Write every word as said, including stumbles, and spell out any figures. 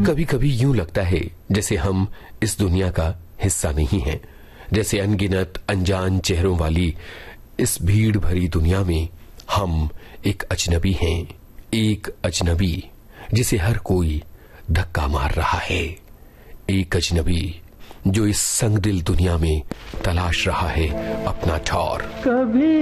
कभी कभी यूं लगता है जैसे हम इस दुनिया का हिस्सा नहीं हैं, जैसे अनगिनत अनजान चेहरों वाली इस भीड़ भरी दुनिया में हम एक अजनबी हैं, एक अजनबी जिसे हर कोई धक्का मार रहा है, एक अजनबी जो इस संगदिल दुनिया में तलाश रहा है अपना ठौर। कभी